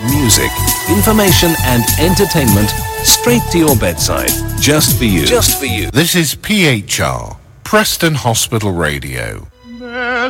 music, information and entertainment straight to your bedside. Just for you. Just for you. This is PHR, Preston Hospital Radio.